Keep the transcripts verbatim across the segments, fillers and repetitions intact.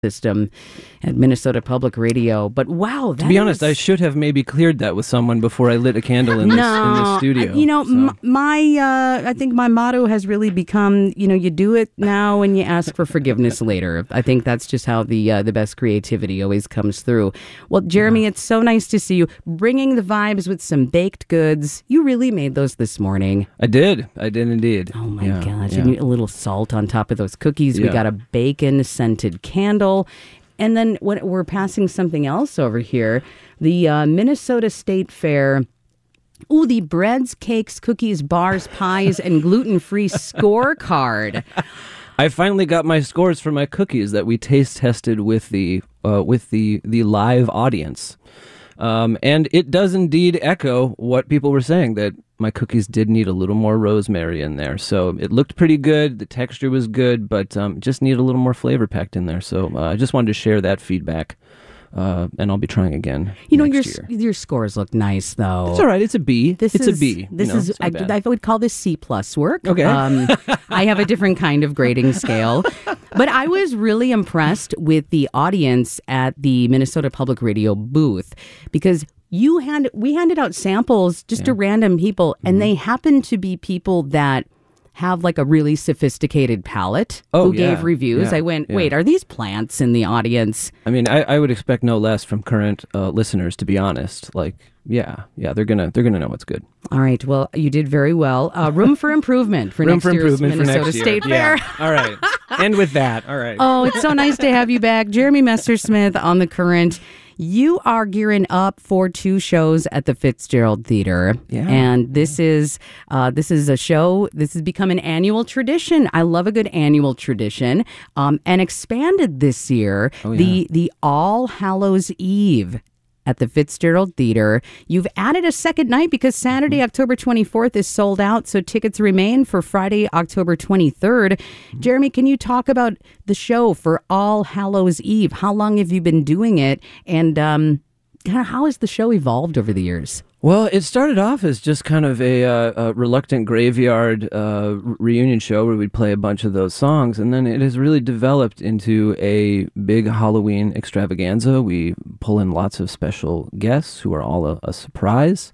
system at Minnesota Public Radio. But wow, that to be is... honest, I should have maybe cleared that with someone before I lit a candle in this, no, in this studio. You know, so. m- my uh, I think my motto has really become, you know, you do it now and you ask for forgiveness later. I think that's just how the uh, the best creativity always comes through. Well, Jeremy, yeah. It's so nice to see you bringing the vibes with some baked goods. You really made those this morning. I did. I did indeed. Oh my yeah, gosh! Yeah. And a little salt on top of those cookies. Yeah. We got a bacon scented candle. And then what, we're passing something else over here. The uh, Minnesota State Fair. Ooh, the breads, cakes, cookies, bars, pies, and gluten-free scorecard. I finally got my scores for my cookies that we taste tested with the uh, with the the live audience. Um, and it does indeed echo what people were saying, that my cookies did need a little more rosemary in there. So it looked pretty good. The texture was good, but um, just need a little more flavor packed in there. So uh, I just wanted to share that feedback. Uh, and I'll be trying again. You know, next your year. your scores look nice, though. It's all right. It's a B. This it's is, a B. This you know, is, I, I would call this C plus work. Okay. Um, I have a different kind of grading scale. But I was really impressed with the audience at the Minnesota Public Radio booth, because you hand we handed out samples just yeah. to random people, and mm-hmm. they happened to be people that have like a really sophisticated palate oh, who yeah, gave reviews. yeah, I went, yeah. wait, are these plants in the audience? I mean, I, I would expect no less from current uh, listeners, to be honest. Like, yeah, yeah, they're gonna they're gonna know what's good. All right, well, you did very well. Uh, room for improvement for room next for year's improvement Minnesota for next State year. Fair. Yeah. All right, and with that, all right. Oh, it's so nice to have you back, Jeremy Messersmith on The Current. You are gearing up for two shows at the Fitzgerald Theater, yeah. and this is uh, this is a show. This has become an annual tradition. I love a good annual tradition, um, and expanded this year. Oh, yeah. The the All Hallows Eve at the Fitzgerald Theater. You've added a second night because Saturday, mm-hmm. October twenty-fourth is sold out, so tickets remain for Friday, October twenty-third. Mm-hmm. Jeremy, can you talk about the show for All Hallows Eve? How long have you been doing it, and um, how has the show evolved over the years? Well, it started off as just kind of a, uh, a reluctant graveyard uh, reunion show where we'd play a bunch of those songs, and then it has really developed into a big Halloween extravaganza. We pull in lots of special guests who are all a, a surprise.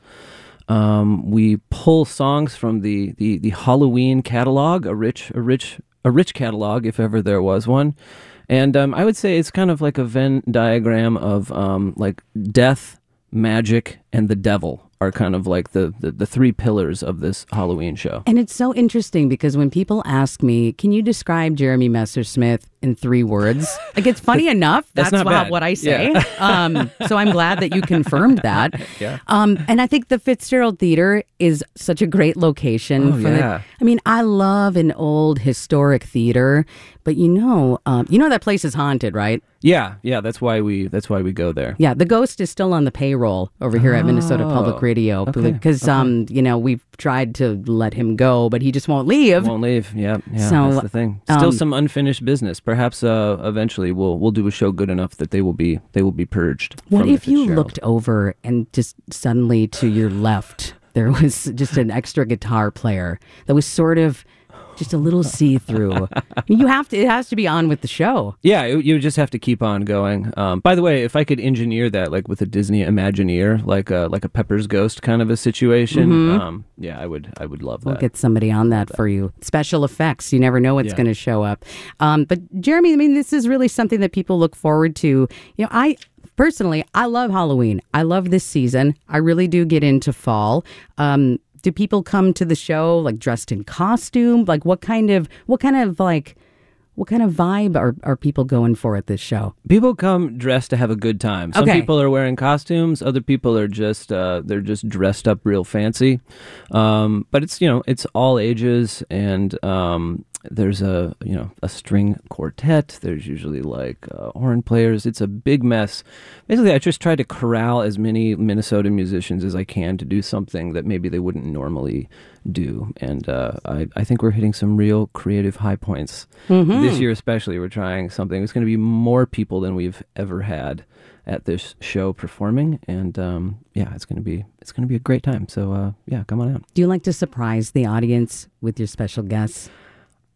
Um, we pull songs from the, the, the Halloween catalog, a rich a rich a rich catalog if ever there was one. And um, I would say it's kind of like a Venn diagram of um, like death, magic, and the devil are kind of like the, the, the three pillars of this Halloween show. And it's so interesting because when people ask me, can you describe Jeremy Messersmith in three words? Like, it's funny enough. That's, that's not what, bad. what I say. Yeah. um, so I'm glad that you confirmed that. Yeah. Um, and I think the Fitzgerald Theater is such a great location. Oh, for yeah. the, I mean, I love an old historic theater, but you know, um, you know that place is haunted, right? Yeah, yeah, that's why we that's why we go there. Yeah, the ghost is still on the payroll over here oh, at Minnesota Public Radio okay, because okay. um, you know, we've tried to let him go, but he just won't leave. Won't leave. Yeah, yeah. So, that's the thing. Still um, some unfinished business. Perhaps uh, eventually we'll we'll do a show good enough that they will be they will be purged. What from if you Fitzgerald. looked over and just suddenly to your left there was just an extra guitar player that was sort of just a little see-through? You have to. It has to be on with the show. Yeah, it, you just have to keep on going. Um, by the way, if I could engineer that, like with a Disney Imagineer, like a like a Pepper's Ghost kind of a situation, Mm-hmm. um, yeah, I would I would love that. We'll get somebody on that for you. Special effects. You never know what's Yeah. going to show up. Um, but Jeremy, I mean, this is really something that people look forward to. You know, I. Personally, I love Halloween. I love this season. I really do get into fall. Um, do people come to the show like dressed in costume? Like what kind of what kind of like what kind of vibe are, are people going for at this show? People come dressed to have a good time. Some Okay. people are wearing costumes. Other people are just uh, they're just dressed up real fancy. Um, but it's you know it's all ages, and um, there's a you know a string quartet. There's usually like uh, horn players. It's a big mess. Basically, I just try to corral as many Minnesota musicians as I can to do something that maybe they wouldn't normally do. And uh, I, I think we're hitting some real creative high points. Mm-hmm. This year especially, we're trying something. It's going to be more people than we've ever had at this show performing. And um, yeah, it's going to be it's going to be a great time. So uh, yeah, come on out. Do you like to surprise the audience with your special guests?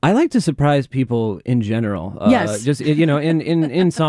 I like to surprise people in general. Uh, Yes. Just, you know, in, in, in songs.